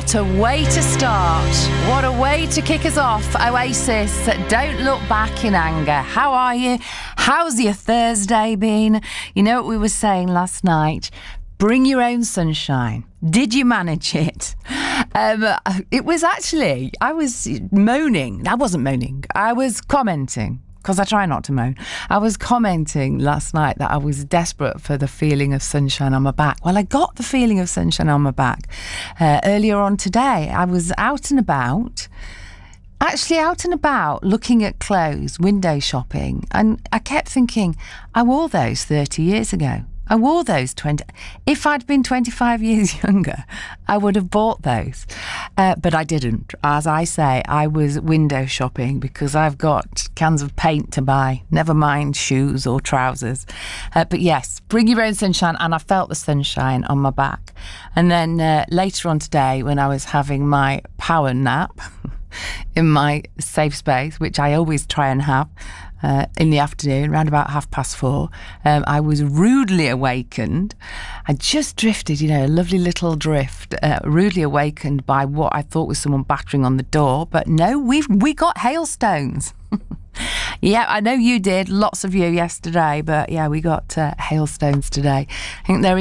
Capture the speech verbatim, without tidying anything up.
What a way to start. What a way to kick us off. Oasis, Don't Look Back in Anger. How are you? How's your Thursday been? You know what we were saying last night? Bring your own sunshine. Did you manage it? Um, it was actually, I was moaning. I wasn't moaning. I was commenting. Because I try not to moan. I was commenting last night that I was desperate for the feeling of sunshine on my back. Well, I got the feeling of sunshine on my back. Uh, earlier on today, I was out and about, actually out and about looking at clothes, window shopping. And I kept thinking, I wore those thirty years ago. I wore those twenty. If I'd been twenty-five years younger, I would have bought those. Uh, but I didn't. As I say, I was window shopping because I've got cans of paint to buy, never mind shoes or trousers. Uh, but yes, bring your own sunshine. And I felt the sunshine on my back. And then uh, later on today, when I was having my power nap in my safe space, which I always try and have, Uh, in the afternoon, around about half past four, um, I was rudely awakened. I just drifted, you know, a lovely little drift, uh, rudely awakened by what I thought was someone battering on the door. But no, we've we got hailstones. Yeah, I know you did, lots of you yesterday, but yeah, we got uh, hailstones today. I think there